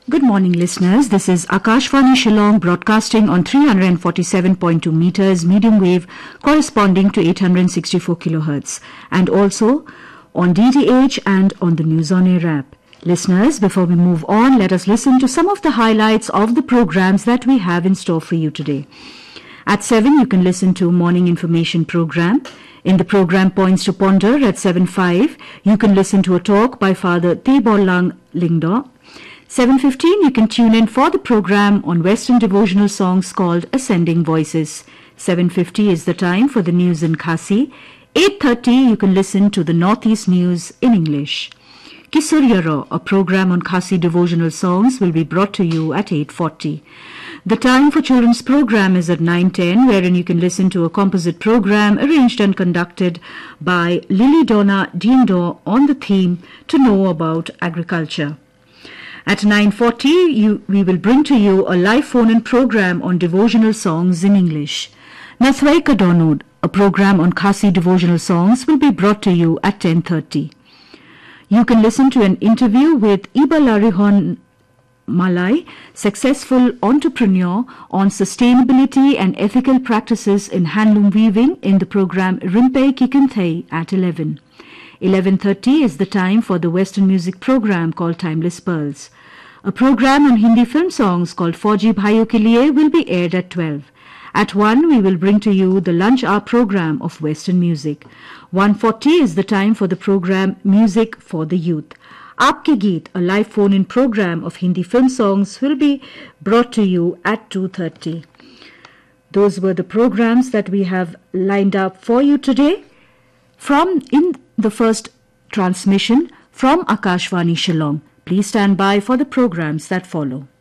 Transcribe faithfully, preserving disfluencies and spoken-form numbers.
Good morning, listeners. This is Akashvani Shillong broadcasting on three hundred forty-seven point two meters medium wave corresponding to eight hundred sixty-four kilohertz and also on D T H and on the News on Air app. Listeners, before we move on, let us listen to some of the highlights of the programs that we have in store for you today. At seven, you can listen to Morning Information Program. In the program Points to Ponder at seven five, you can listen to a talk by Father Tebolang Lingdo. seven fifteen, you can tune in for the program on Western devotional songs called Ascending Voices. seven fifty is the time for the news in Khasi. eight thirty, you can listen to the Northeast News in English. Kisuryaro, a program on Khasi devotional songs, will be brought to you at eight forty. The time for children's program is at nine ten, wherein you can listen to a composite program arranged and conducted by Lily Donna Dindo on the theme To Know About Agriculture. At nine forty, you, we will bring to you a live phone-in program on devotional songs in English. Nathwaika Donod, a program on Khasi devotional songs, will be brought to you at ten thirty. You can listen to an interview with Iba Larihon Malai, successful entrepreneur, on sustainability and ethical practices in handloom weaving in the program Rimpe Kikinthei at eleven. eleven thirty is the time for the Western music program called Timeless Pearls. A program on Hindi film songs called Fauji Bhaiyo Ke Liye will be aired at twelve. At one, we will bring to you the lunch hour program of Western music. one forty is the time for the program Music for the Youth. Aapke Geet, a live phone-in program of Hindi film songs, will be brought to you at two thirty. Those were the programs that we have lined up for you today. From in the first transmission from Akashvani Shillong. Please stand by for the programs that follow.